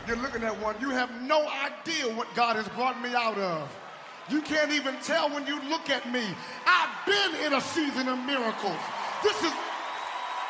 You're looking at one. You have no idea what God has brought me out of. You can't even tell when you look at me. I've been in a season of miracles. This is